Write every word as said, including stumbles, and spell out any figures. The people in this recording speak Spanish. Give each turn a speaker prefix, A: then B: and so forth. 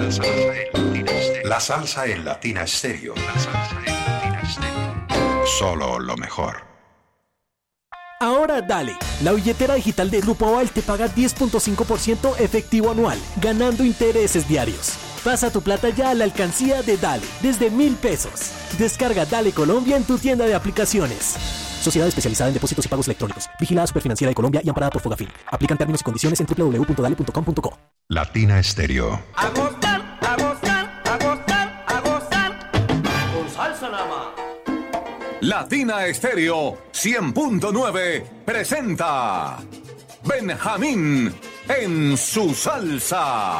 A: salsa en Latina Stereo. La salsa en Latina Stereo. La salsa en Latina Stereo. Solo lo mejor.
B: Ahora dale, la billetera digital de Grupo Aval te paga diez punto cinco por ciento efectivo anual, ganando intereses diarios. Pasa tu plata ya a la alcancía de Dale, desde mil pesos. Descarga Dale Colombia en tu tienda de aplicaciones. Sociedad especializada en depósitos y pagos electrónicos. Vigilada Superfinanciera de Colombia y amparada por Fogafín. Aplican términos y condiciones en doble u doble u doble u punto dale punto com punto co.
A: Latina Stereo.
C: A gozar, a gozar, a gozar, a gozar. Con salsa nada más.
D: Latina Stereo cien punto nueve presenta Benjamín en su salsa.